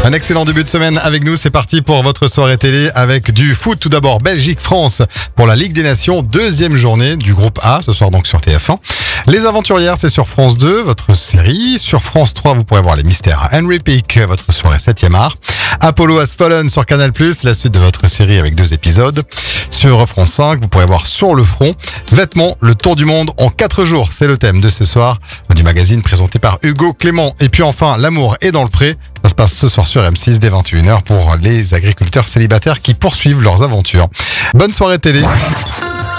Un excellent début de semaine avec nous, c'est parti pour votre soirée télé avec du foot. Tout d'abord, Belgique-France pour la Ligue des Nations, deuxième journée du groupe A, ce soir donc sur TF1. Les Aventurières, c'est sur France 2, votre série. Sur France 3, vous pourrez voir Les Mystères Henry Peak, votre soirée 7e art. Apollo Has Fallen sur Canal+, la suite de votre série avec 2 épisodes. Sur France 5, vous pourrez voir Sur le front. Vêtements, le tour du monde en 4 jours, c'est le thème de ce soir du magazine présenté par Hugo Clément. Et puis enfin, L'amour est dans le pré. Ça se passe ce soir sur M6 dès 21h pour les agriculteurs célibataires qui poursuivent leurs aventures. Bonne soirée télé.